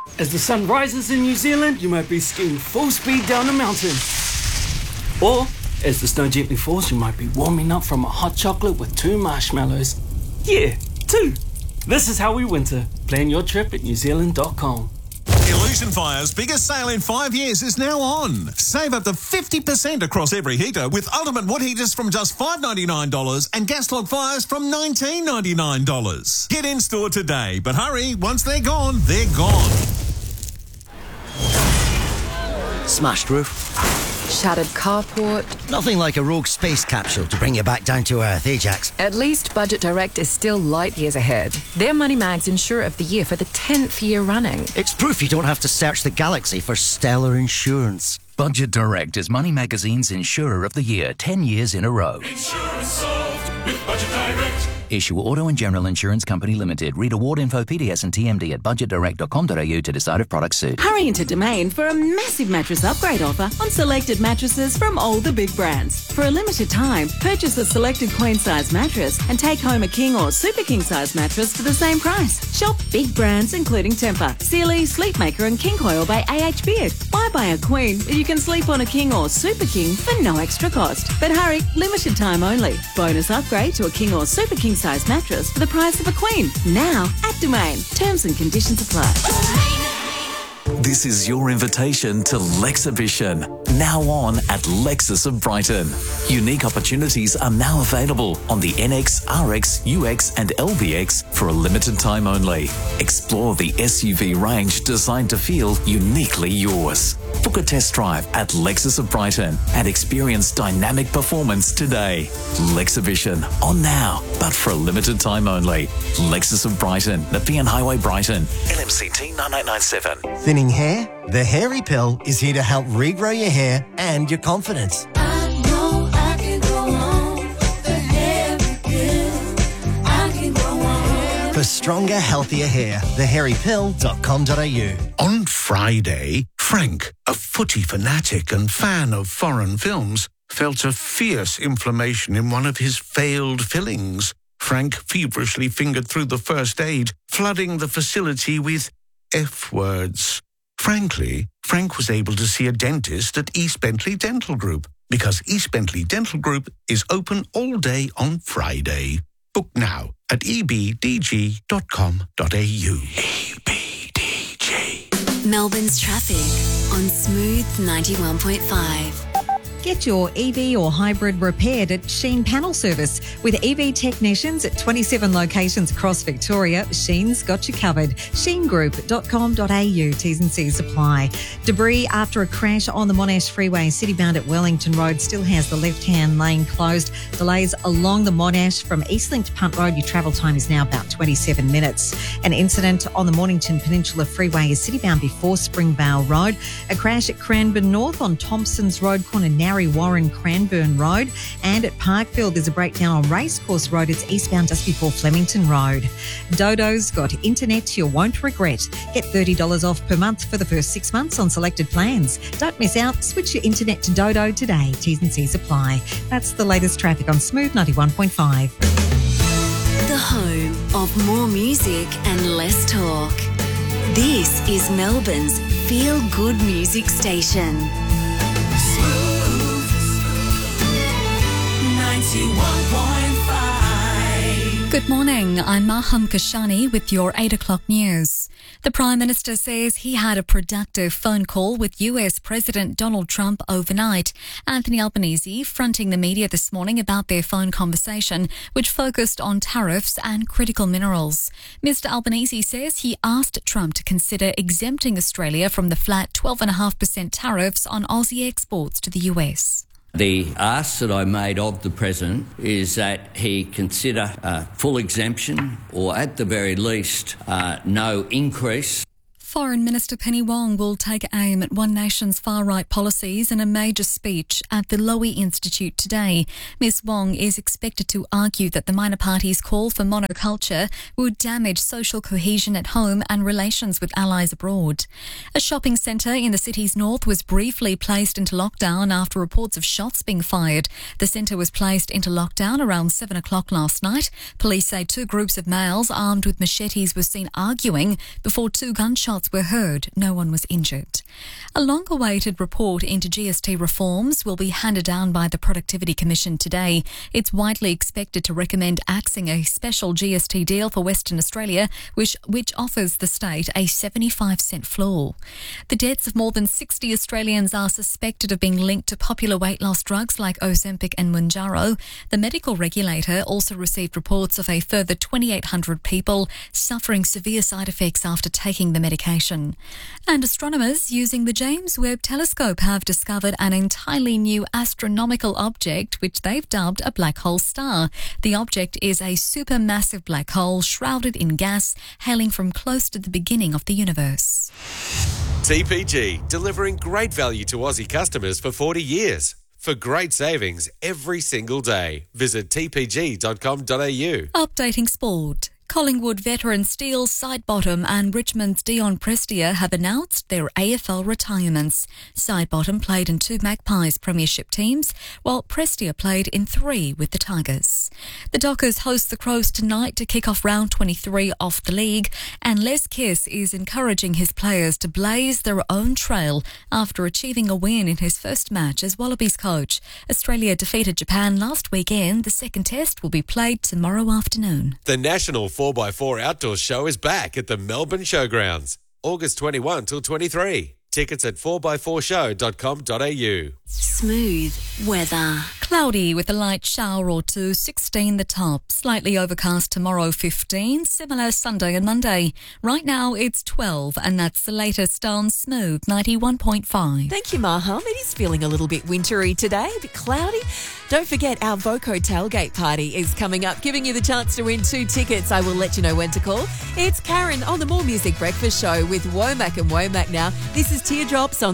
As the sun rises in New Zealand, you might be skiing full speed down a mountain. Or, as the snow gently falls, you might be warming up from a hot chocolate with 2 marshmallows. Yeah, 2. This is how we winter. Plan your trip at newzealand.com. Illusion Fire's biggest sale in 5 years is now on. Save up to 50% across every heater with ultimate wood heaters from just $5.99 and gas log fires from $19.99. Get in store today, but hurry, once they're gone, they're gone. Smashed roof. Shattered carport. Nothing like a rogue space capsule to bring you back down to earth, eh, Jax? At least Budget Direct is still light years ahead. They're Money Mag's Insurer of the Year for the 10th year running. It's proof you don't have to search the galaxy for stellar insurance. Budget Direct is Money Magazine's Insurer of the Year 10 years in a row. Insurance solved with Budget Direct. Issue Auto and General Insurance Company Limited. Read award info, PDS and TMD at budgetdirect.com.au to decide if products suit. Hurry into Domain for a massive mattress upgrade offer on selected mattresses from all the big brands. For a limited time, purchase a selected queen size mattress and take home a king or super king size mattress for the same price. Shop big brands including Tempur, Sealy, Sleepmaker and King Coil by AH Beard. Why buy a queen if you can sleep on a king or super king for no extra cost? But hurry, limited time only. Bonus upgrade to a king or super king size mattress for the price of a queen. Now at Domain. Terms and conditions apply. This is your invitation to Lexibition, now on at Lexus of Brighton. Unique opportunities are now available on the NX, RX, UX and LBX for a limited time only. Explore the SUV range designed to feel uniquely yours. Book a test drive at Lexus of Brighton and experience dynamic performance today. Lexibition, on now, but for a limited time only. Lexus of Brighton, Nepean Highway, Brighton. LMCT 9897. Thinning hair? The Hairy Pill is here to help regrow your hair and your confidence. I know I can go on. The Hairy Pill. I can go on. For stronger, healthier hair, thehairypill.com.au. On Friday, Frank, a footy fanatic and fan of foreign films, felt a fierce inflammation in one of his failed fillings. Frank feverishly fingered through the first aid, flooding the facility with F words. Frankly, Frank was able to see a dentist at East Bentley Dental Group because East Bentley Dental Group is open all day on Friday. Book now at ebdg.com.au. EBDG. Melbourne's traffic on Smooth 91.5. Get your EV or hybrid repaired at Sheen Panel Service. With EV technicians at 27 locations across Victoria, Sheen's got you covered. sheengroup.com.au, T's and C's apply. Debris after a crash on the Monash Freeway, citybound at Wellington Road, still has the left-hand lane closed. Delays along the Monash from Eastlink to Punt Road. Your travel time is now about 27 minutes. An incident on the Mornington Peninsula Freeway is citybound before Springvale Road. A crash at Cranbourne North on Thompson's Road, corner Warren Cranbourne Road, and at Parkfield there's a breakdown on Racecourse Road. It's eastbound just before Flemington Road. Dodo's got internet you won't regret. Get $30 off per month for the first 6 months on selected plans. Don't miss out. Switch your internet to Dodo today. T's and C's apply. That's the latest traffic on Smooth 91.5. The home of more music and less talk. This is Melbourne's feel-good music station. 91.5. Good morning, I'm Maham Kashani with your 8 o'clock news. The Prime Minister says he had a productive phone call with US President Donald Trump overnight. Anthony Albanese fronting the media this morning about their phone conversation, which focused on tariffs and critical minerals. Mr. Albanese says he asked Trump to consider exempting Australia from the flat 12.5% tariffs on Aussie exports to the US. The ask that I made of the President is that he consider a full exemption or at the very least no increase. Foreign Minister Penny Wong will take aim at One Nation's far-right policies in a major speech at the Lowy Institute today. Ms Wong is expected to argue that the minor party's call for monoculture would damage social cohesion at home and relations with allies abroad. A shopping centre in the city's north was briefly placed into lockdown after reports of shots being fired. The centre was placed into lockdown around 7 o'clock last night. Police say 2 groups of males armed with machetes were seen arguing before 2 gunshots gunshots were heard. No one was injured. A long-awaited report into GST reforms will be handed down by the Productivity Commission today. It's widely expected to recommend axing a special GST deal for Western Australia, which offers the state a 75-cent floor. The deaths of more than 60 Australians are suspected of being linked to popular weight loss drugs like Ozempic and Mounjaro. The medical regulator also received reports of a further 2,800 people suffering severe side effects after taking the medication. And astronomers using the James Webb Telescope have discovered an entirely new astronomical object which they've dubbed a black hole star. The object is a supermassive black hole shrouded in gas, hailing from close to the beginning of the universe. TPG, delivering great value to Aussie customers for 40 years. For great savings every single day, visit tpg.com.au. Updating sport. Collingwood veteran Steele Sidebottom and Richmond's Dion Prestia have announced their AFL retirements. Sidebottom played in 2 Magpies premiership teams, while Prestia played in 3 with the Tigers. The Dockers host the Crows tonight to kick off round 23 of the league, and Les Kiss is encouraging his players to blaze their own trail after achieving a win in his first match as Wallabies coach. Australia defeated Japan last weekend. The second test will be played tomorrow afternoon. The National 4x4 Outdoor Show is back at the Melbourne Showgrounds, August 21 till 23. Tickets at 4x4show.com.au. Smooth weather. Cloudy with a light shower or two, 16 the top. Slightly overcast tomorrow, 15. Similar Sunday and Monday. Right now it's 12, and that's the latest on Smooth 91.5. Thank you, Maham. It is feeling a little bit wintry today, a bit cloudy. Don't forget our Voco tailgate party is coming up, giving you the chance to win 2 tickets. I will let you know when to call. It's Karen on the More Music Breakfast Show with Womack and Womack now. This is Teardrops on